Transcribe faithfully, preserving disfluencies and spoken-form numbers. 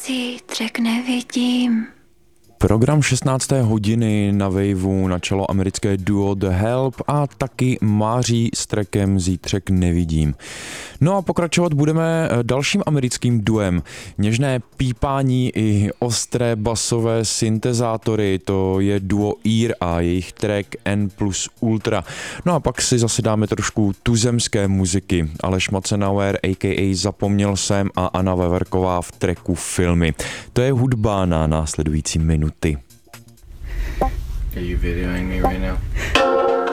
Zítřek nevidím. Program šestnácté hodiny na Waveu načalo americké duo The Help a taky Máří s trackem Zítřek nevidím. No a pokračovat budeme dalším americkým duem. Něžné pípání i ostré basové syntezátory, to je duo Ear a jejich track N plus Ultra. No a pak si zase dáme trošku tuzemské muziky. Aleš Matzenauer, a k a. Zapomněl jsem a Anna Veverková v tracku Filmy. To je hudba na následující minuty. Are you videoing me right now?